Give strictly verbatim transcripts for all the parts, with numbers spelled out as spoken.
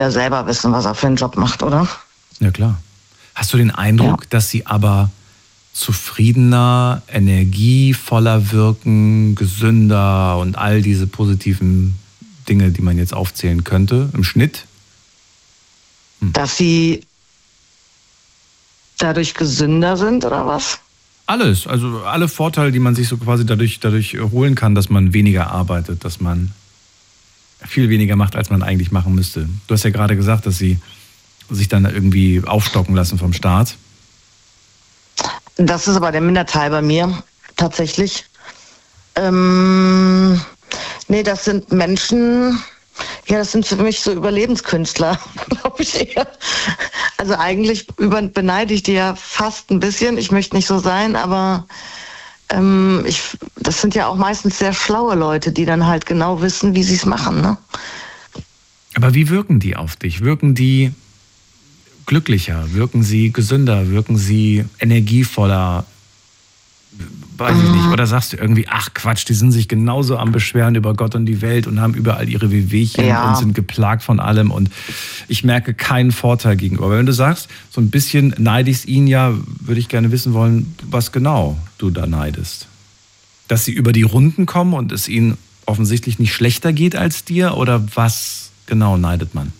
ja selber wissen, was er für einen Job macht, oder? Ja, klar. Hast du den Eindruck, ja. dass sie aber zufriedener, energievoller wirken, gesünder und all diese positiven Dinge, die man jetzt aufzählen könnte, im Schnitt? Hm. Dass sie dadurch gesünder sind, oder was? Alles, also alle Vorteile, die man sich so quasi dadurch, dadurch holen kann, dass man weniger arbeitet, dass man viel weniger macht, als man eigentlich machen müsste. Du hast ja gerade gesagt, dass sie sich dann irgendwie aufstocken lassen vom Staat. Das ist aber der Minderteil bei mir, tatsächlich. Ähm, nee, das sind Menschen, ja, das sind für mich so Überlebenskünstler, glaube ich eher. Also eigentlich über, beneide ich die ja fast ein bisschen. Ich möchte nicht so sein, aber ähm, ich, das sind ja auch meistens sehr schlaue Leute, die dann halt genau wissen, wie sie es machen, ne? Aber wie wirken die auf dich? Wirken die glücklicher? Wirken sie gesünder? Wirken sie energievoller? Weiß ich nicht. Oder sagst du irgendwie, ach Quatsch, die sind sich genauso am Beschweren über Gott und die Welt und haben überall ihre Wehwehchen ja. und sind geplagt von allem und ich merke keinen Vorteil gegenüber. Aber wenn du sagst, so ein bisschen neide ich ihn ja, würde ich gerne wissen wollen, was genau du da neidest. Dass sie über die Runden kommen und es ihnen offensichtlich nicht schlechter geht als dir oder was genau neidet man?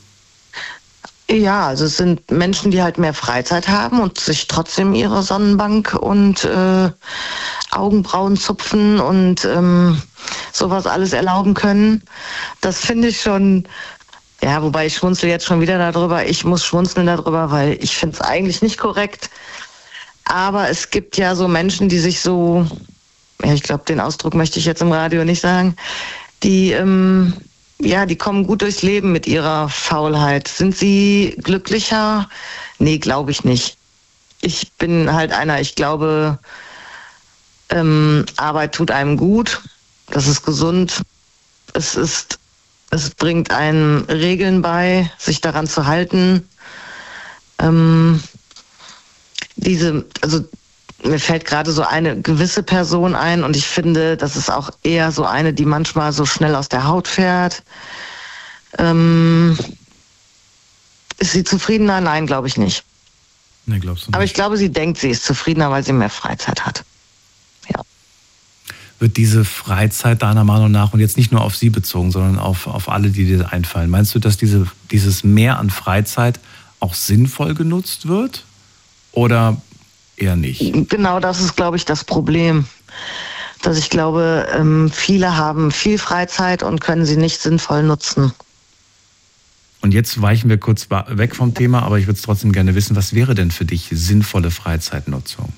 Ja, also es sind Menschen, die halt mehr Freizeit haben und sich trotzdem ihre Sonnenbank und äh, Augenbrauen zupfen und ähm, sowas alles erlauben können. Das finde ich schon, ja, wobei ich schmunzel jetzt schon wieder darüber. Ich muss schmunzeln darüber, weil ich finde es eigentlich nicht korrekt. Aber es gibt ja so Menschen, die sich so, ja, ich glaube, den Ausdruck möchte ich jetzt im Radio nicht sagen, die ähm, ja, die kommen gut durchs Leben mit ihrer Faulheit. Sind sie glücklicher? Nee, glaube ich nicht. Ich bin halt einer, ich glaube, ähm, Arbeit tut einem gut. Das ist gesund. Es ist, es bringt einem Regeln bei, sich daran zu halten. Ähm, diese, also mir fällt gerade so eine gewisse Person ein und ich finde, das ist auch eher so eine, die manchmal so schnell aus der Haut fährt. Ähm, ist sie zufriedener? Nein, glaube ich nicht. Nee, glaubst du nicht. Aber ich glaube, sie denkt, sie ist zufriedener, weil sie mehr Freizeit hat. Ja. Wird diese Freizeit deiner Meinung nach, und jetzt nicht nur auf sie bezogen, sondern auf, auf alle, die dir einfallen, meinst du, dass diese, dieses Mehr an Freizeit auch sinnvoll genutzt wird? Oder eher nicht? Genau, das ist, glaube ich, das Problem. Dass ich glaube, viele haben viel Freizeit und können sie nicht sinnvoll nutzen. Und jetzt weichen wir kurz weg vom Thema, aber ich würde es trotzdem gerne wissen, was wäre denn für dich sinnvolle Freizeitnutzung?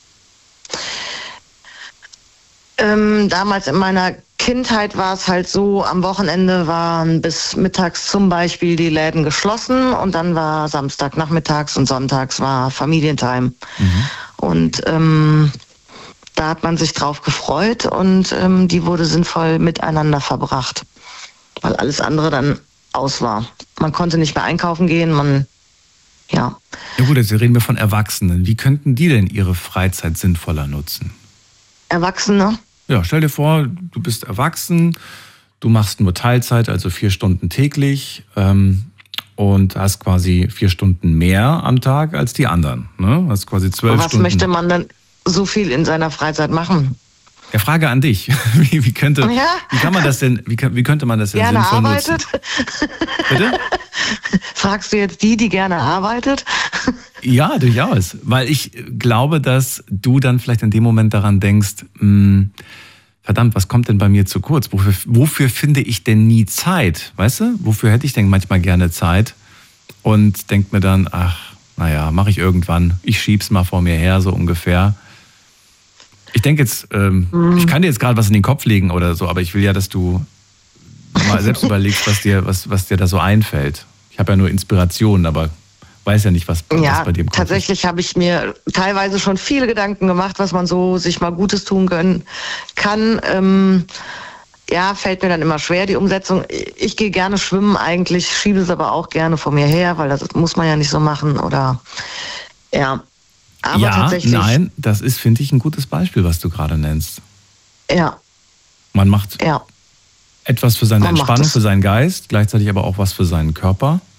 Ähm, damals in meiner Kindheit war es halt so, am Wochenende waren bis mittags zum Beispiel die Läden geschlossen und dann war Samstag nachmittags und sonntags war Familientime. Mhm. Und ähm, da hat man sich drauf gefreut und ähm, die wurde sinnvoll miteinander verbracht, weil alles andere dann aus war. Man konnte nicht mehr einkaufen gehen, man, ja. Ja gut, jetzt reden wir von Erwachsenen. Wie könnten die denn ihre Freizeit sinnvoller nutzen? Erwachsene? Ja, stell dir vor, du bist erwachsen, du machst nur Teilzeit, also vier Stunden täglich ähm, und hast quasi vier Stunden mehr am Tag als die anderen. Ne? Hast quasi zwölf Was Stunden. möchte man denn so viel in seiner Freizeit machen? Ja, Frage an dich. Wie, wie, könnte, ja? wie kann man das denn, wie, wie könnte man das denn gerne sinnvoll arbeitet? nutzen? Bitte? Fragst du jetzt die, die gerne arbeitet? Ja, durchaus. Weil ich glaube, dass du dann vielleicht in dem Moment daran denkst, mh, verdammt, was kommt denn bei mir zu kurz? Wofür, wofür finde ich denn nie Zeit? Weißt du? Wofür hätte ich denn manchmal gerne Zeit? Und denk mir dann, ach, naja, mache ich irgendwann. Ich schieb's mal vor mir her, so ungefähr. Ich denke jetzt, ähm, mhm. ich kann dir jetzt gerade was in den Kopf legen oder so, aber ich will ja, dass du mal selbst überlegst, was dir, was, was dir da so einfällt. Ich habe ja nur Inspirationen, aber weiß ja nicht, was, ja, was bei dir im Kopf tatsächlich habe ich mir teilweise schon viele Gedanken gemacht, was man so sich mal Gutes tun können kann. Ähm, ja, fällt mir dann immer schwer, die Umsetzung. Ich gehe gerne schwimmen eigentlich, schiebe es aber auch gerne vor mir her, weil das muss man ja nicht so machen. Oder ja, aber ja, tatsächlich. Nein, das ist, finde ich, ein gutes Beispiel, was du gerade nennst. Ja. Man macht ja. etwas für seine man Entspannung, für seinen Geist, gleichzeitig aber auch was für seinen Körper.